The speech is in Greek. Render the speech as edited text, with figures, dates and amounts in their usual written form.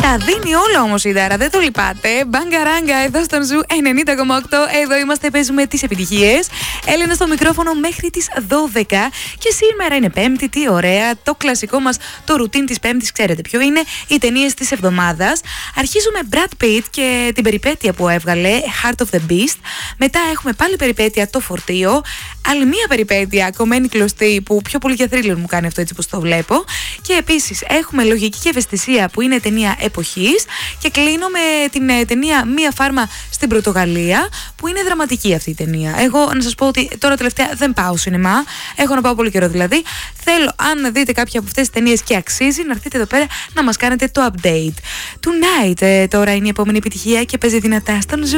Τα δίνει όλα όμως η Ντάρα, δεν το λυπάτε. Μπαγκαράγκα εδώ στον Ζου 90,8. Εδώ είμαστε, παίζουμε τις επιτυχίες. Έλενα στο μικρόφωνο μέχρι τις 12. Και σήμερα είναι Πέμπτη, τι ωραία. Το κλασικό μας, το ρουτίν της Πέμπτης, ξέρετε ποιο είναι. Οι ταινίες της εβδομάδας. Αρχίζουμε Brad Pitt και την περιπέτεια που έβγαλε, Heart of the Beast. Μετά έχουμε πάλι περιπέτεια, το φορτίο. Άλλη μία περιπέτεια, κομμένη κλωστή, που πιο πολύ για θρίλερ μου κάνει αυτό έτσι πως το βλέπω. Και επίσης έχουμε λογική και ευαισθησία, που είναι ταινία εποχής. Και κλείνω με την ταινία Μία Φάρμα στην Πορτογαλία, που είναι δραματική αυτή η ταινία. Εγώ να σας πω ότι τώρα τελευταία δεν πάω σινεμά. Έχω να πάω πολύ καιρό δηλαδή. Θέλω, αν δείτε κάποια από αυτές τις ταινίες και αξίζει, να έρθετε εδώ πέρα να μας κάνετε το update. Tonight τώρα είναι η επόμενη επιτυχία και παίζει δυνατά στον Ζου.